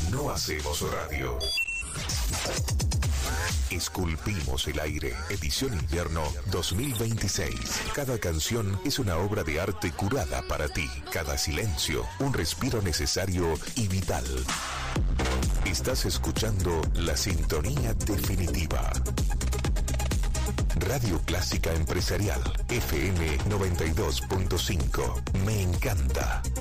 no hacemos radio. Esculpimos el aire, edición invierno 2026. Cada canción es una obra de arte curada para ti. Cada silencio, un respiro necesario y vital. Estás escuchando la sintonía definitiva. Radio Clásica Empresarial, FM 92.5. Me encanta.